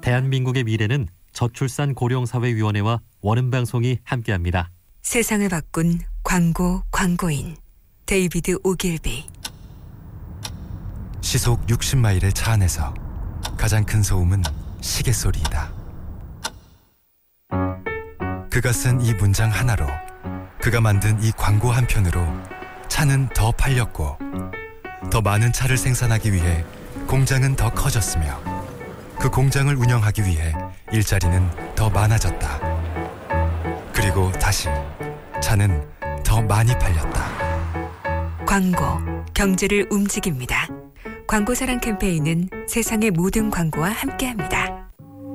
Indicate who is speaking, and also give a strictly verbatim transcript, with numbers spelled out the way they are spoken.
Speaker 1: 대한민국의 미래는 저출산 고령사회위원회와 원음방송이 함께합니다.
Speaker 2: 세상을 바꾼 광고 광고인 데이비드 오길비.
Speaker 3: 시속 육십 마일의 차 안에서 가장 큰 소음은 시계 소리이다. 그가 쓴 이 문장 하나로, 그가 만든 이 광고 한 편으로 차는 더 팔렸고, 더 많은 차를 생산하기 위해 공장은 더 커졌으며, 그 공장을 운영하기 위해 일자리는 더 많아졌다. 그리고 다시 차는 더 많이 팔렸다.
Speaker 2: 광고, 경제를 움직입니다. 광고사랑 캠페인은 세상의 모든 광고와 함께합니다.